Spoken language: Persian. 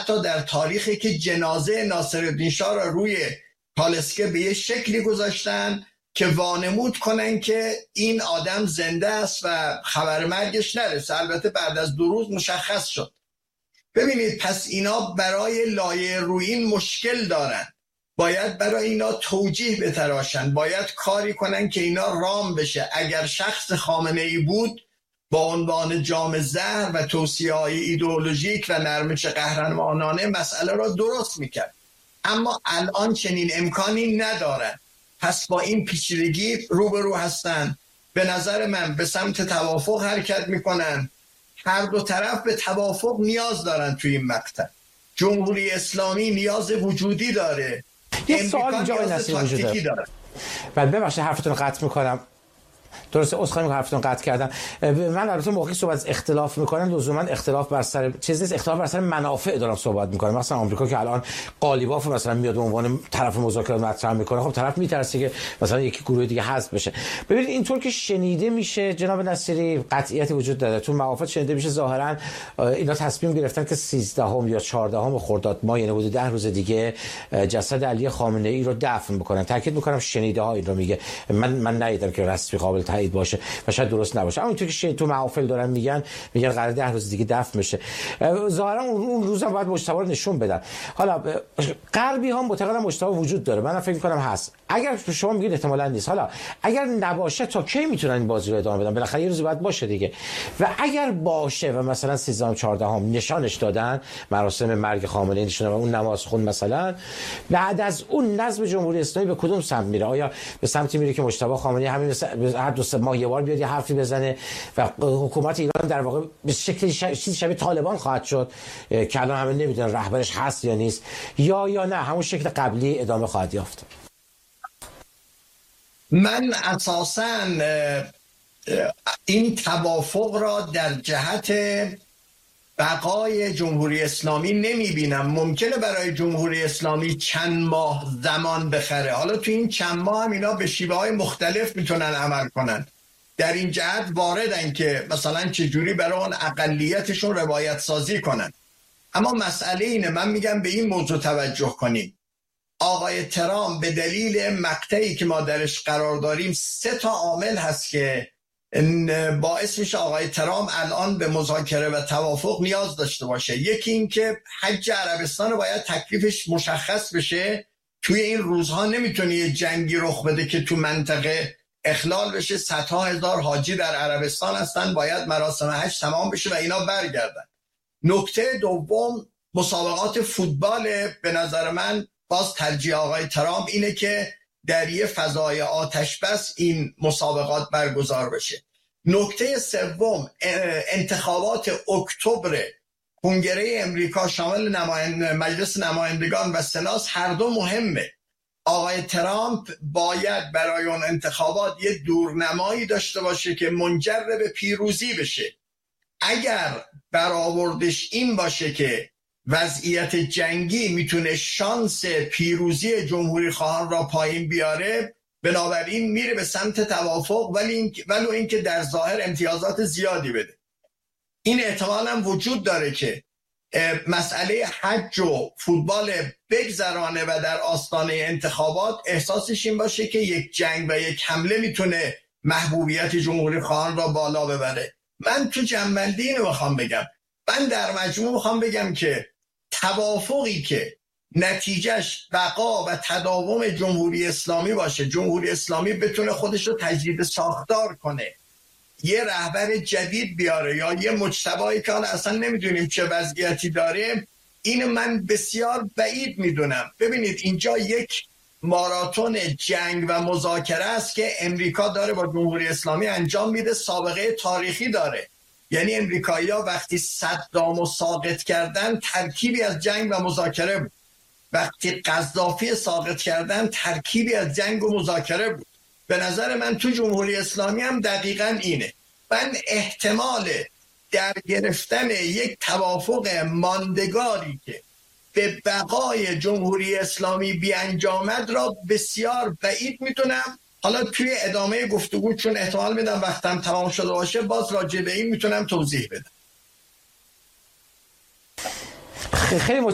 حتی در تاریخی که جنازه ناصرالدین شاه را روی کالسکه به یه شکلی گذاشتن که وانمود کنن که این آدم زنده است و خبر مرگش نرسه. البته بعد از 2 روز مشخص شد. ببینید، پس اینا برای لایه رویین مشکل دارن، باید برای اینا توجیه بتراشن، باید کاری کنن که اینا رام بشه. اگر شخص خامنه‌ای بود با عنوان جام زهر و توصیه‌های ایدئولوژیک و نرمش قهرمانانه مسئله را درست میکرد، اما الان چنین امکانی ندارن. پس با این پیچیدگی روبرو هستن. به نظر من به سمت توافق حرکت میکنن. هر دو طرف به توافق نیاز دارن توی این مقطع. جمهوری اسلامی نیاز وجودی داره، یه سوال اینجا وجود داره. بعد ببخشید حرفتون رو قطع میکنم، درسته، عذرخواهی میکنم حرفتون قطع کردم. من البته موقعی صحبت از اختلاف میکنم لزوما اختلاف بر سر چیز نیست، اختلاف بر سر منافع دارم صحبت میکنم. مثلا آمریکا که الان قالیباف مثلا میاد به عنوان طرف مذاکرات مطرح میکنه، خب طرف میترسه که مثلا یکی گروه دیگه حذف بشه. ببینید اینطور که شنیده میشه جناب نصیری، قطعیت وجود داره تو موافقت شنیده میشه ظاهرا اینا تصمیم گرفتن که 13 یا 14 خرداد ماه، یعنی حدود 10 روز دیگه جسد علی خامنه ای رو دفن بکنن. تاکید میکنم شنیده ها این رو میگه، من ندیدم که رسمی قابل تایید باشه و شاید درست نباشه، اما اینطور که تو محافل دارن میگن قرار 10 روز دیگه دفن بشه. ظاهرا اون روزا باید مجتبی رو نشون بدن. حالا غربی ها معتقدن مجتبی وجود داره، من فکر میکنم هست. اگر شما میگید احتمالاً نیست، حالا اگر نباشه تا کی میتونن این بازی رو ادامه بدن؟ بالاخره یه روزی باید باشه دیگه. و اگر باشه و مثلا 13 و 14 نشانش دادن، مراسم مرگ خامنه ای نشون و اون نماز خون مثلا، بعد از اون نظم جمهوری اسلامی به کدوم سمت میره؟ آیا به سمتی میره که مجتبی خامنه‌ای همین هر 2 ماه یه بار بیاد یه حرفی بزنه و حکومت ایران در واقع به شکلی چیزی شبیه طالبان خواهد شد که الان همه نمیدونن رهبرش هست یا نیست، یا نه همون شکل قبلی ادامه خواهد یافت؟ من اساساً این توافق را در جهت بقای جمهوری اسلامی نمیبینم. ممکنه برای جمهوری اسلامی چند ماه زمان بخره، حالا تو این چند ماه هم اینا به شیوه های مختلف میتونن عمل کنن. در این جهت واردن که مثلا چجوری برای اون اقلیتشون روایت سازی کنن. اما مسئله اینه، من میگم به این موضوع توجه کنیم. آقای ترامپ به دلیل مقطعی که ما درش قرار داریم 3 عامل هست که باعث میشه آقای ترامپ الان به مذاکره و توافق نیاز داشته باشه. یکی این که حج عربستان رو باید تکلیفش مشخص بشه. توی این روزها نمیتونه یه جنگی رخ بده که تو منطقه اخلال بشه. 100,000 حاجی در عربستان هستن، باید مراسم حج تمام بشه و اینا برگردن. نکته دوم مسابقات فوتبال. به نظر من باز ترجیح آقای ترامپ اینه که در یه فضای آتش بس این مسابقات برگزار بشه. نکته سوم انتخابات اکتبر کنگره امریکا شامل مجلس نمایندگان و سنا هر دو مهمه. آقای ترامپ باید برای اون انتخابات یه دورنمایی داشته باشه که منجر به پیروزی بشه. اگر برآوردش این باشه که وضعیت جنگی میتونه شانس پیروزی جمهوری خواهان را پایین بیاره، بنابراین میره به سمت توافق، ولو اینکه در ظاهر امتیازات زیادی بده. این احتمال هم وجود داره که مسئله حج و فوتبال بگذرانه و در آستانه انتخابات احساسش این باشه که یک جنگ و یک حمله میتونه محبوبیت جمهوری خواهان را بالا ببره. من تو جنبندی اینو میخوام بگم، من در مجموع میخوام بگم که توافقی که نتیجهش بقا و تداوم جمهوری اسلامی باشه، جمهوری اسلامی بتونه خودش رو تجدید ساختار کنه، یه رهبر جدید بیاره یا یه مجتبی که اصلا نمیدونیم چه وضعیتی داره، این من بسیار بعید میدونم. ببینید اینجا یک ماراتون جنگ و مذاکره است که امریکا داره با جمهوری اسلامی انجام میده، سابقه تاریخی داره. یعنی امریکایی‌ها وقتی صدامو ساقط کردن ترکیبی از جنگ و مذاکره بود، وقتی قذافی ساقط کردن ترکیبی از جنگ و مذاکره بود. به نظر من تو جمهوری اسلامی هم دقیقاً اینه. من احتمال در گرفتن یک توافق ماندگاری که به بقای جمهوری اسلامی بیانجامد را بسیار بعید میتونم. حالا توی ادامه گفتگو چون احتمال میدم وقتم تمام شده باشه باز راجع به این میتونم توضیح بدم. خیلی